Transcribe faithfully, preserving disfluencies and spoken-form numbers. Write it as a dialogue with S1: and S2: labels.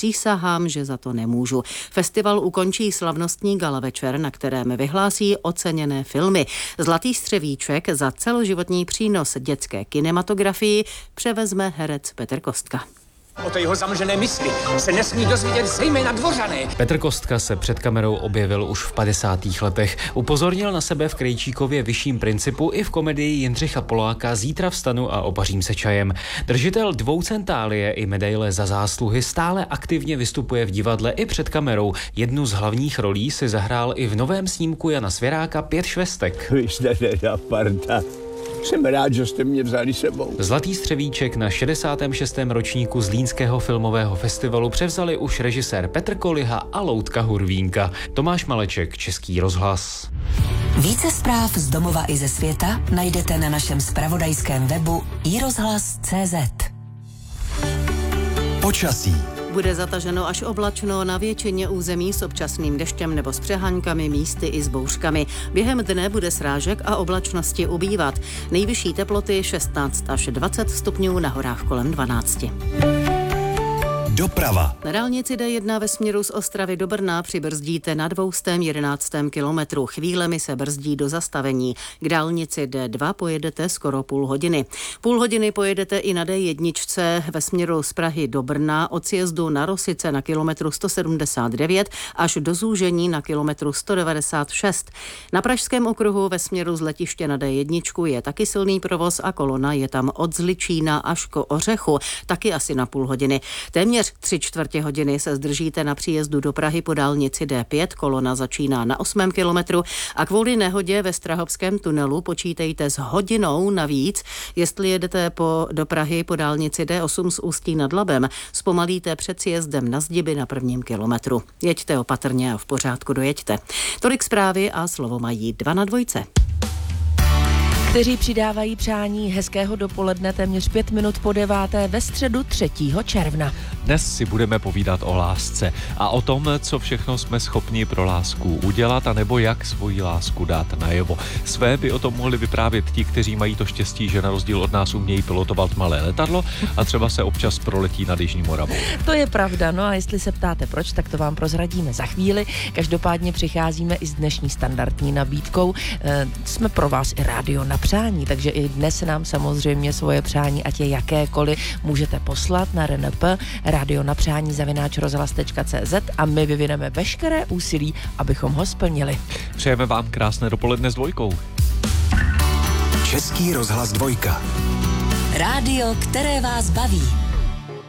S1: přísahám, že za to nemůžu. Festival ukončí slavnostní gala večer, na kterém vyhlásí oceněné filmy. Zlatý střevíček za celoživotní přínos dětské kinematografii převezme herec Petr Kostka.
S2: O té jeho zamlžené mysli se nesmí dozvědět zejména dvořané.
S3: Petr Kostka se před kamerou objevil už v padesátých letech. Upozornil na sebe v Krejčíkově Vyšším principu i v komedii Jindřicha Poláka Zítra vstanu a opařím se čajem. Držitel dvou centálie i medaile za zásluhy stále aktivně vystupuje v divadle i před kamerou. Jednu z hlavních rolí si zahrál i v novém snímku Jana Svěráka Pět švestek.
S4: Vy jste teda parta. Jsem rád, že jste mě vzali sebou.
S3: Zlatý střevíček na šedesátém šestém ročníku Zlínského filmového festivalu převzali už režisér Petr Koliha a Loutka Hurvínka. Tomáš Maleček, Český rozhlas.
S5: Více zpráv z domova i ze světa najdete na našem zpravodajském webu i rozhlas tečka cé zet.
S6: Počasí.
S1: Bude zataženo až oblačno na většině území s občasným deštěm nebo s přeháňkami, místy i s bouřkami. Během dne bude srážek a oblačnosti ubývat. Nejvyšší teploty šestnáct až dvacet stupňů, na horách kolem dvanáct.
S6: Doprava.
S1: Na dálnici D jedna ve směru z Ostravy do Brna přibrzdíte na dvoustém jedenáctém kilometru. Chvílemi se brzdí do zastavení. K dálnici D dva pojedete skoro půl hodiny. Půl hodiny pojedete i na D jedna ve směru z Prahy do Brna od sjezdu na Rosice na kilometru sto sedmdesát devět až do zúžení na kilometru sto devadesát šest. Na Pražském okruhu ve směru z letiště na D jedna je taky silný provoz a kolona je tam od Zličína až k Ořechu, taky asi na půl hodiny. Téměř tři čtvrtě hodiny se zdržíte na příjezdu do Prahy po dálnici D pět, kolona začíná na osmém kilometru a kvůli nehodě ve Strahovském tunelu počítejte s hodinou navíc. Jestli jedete po, do Prahy po dálnici D osm z Ústí nad Labem, zpomalíte před sjezdem na Zdiby na prvním kilometru. Jeďte opatrně a v pořádku dojeďte. Tolik zprávy a slovo mají dva na dvojce.
S7: Kteří přidávají přání hezkého dopoledne téměř pět minut po deváté ve středu třetího června.
S8: Dnes si budeme povídat o lásce a o tom, co všechno jsme schopni pro lásku udělat, anebo jak svoji lásku dát najevo. Své by o tom mohli vyprávět ti, kteří mají to štěstí, že na rozdíl od nás umějí pilotovat malé letadlo a třeba se občas proletí nad Jižní Moravou.
S7: To je pravda, no a jestli se ptáte proč, tak to vám prozradíme za chvíli. Každopádně přicházíme i s dnešní standardní nabídkou. E, jsme pro vás i rádio na přání, takže i dnes nám samozřejmě svoje přání, ať je jakékoliv, můžete poslat na R N P radio na přání zavináč rozhlas tečka cé zet a my vyvineme veškeré úsilí, abychom ho splnili.
S8: Přejeme vám krásné dopoledne s dvojkou.
S6: Český rozhlas dvojka.
S5: Rádio, které vás baví.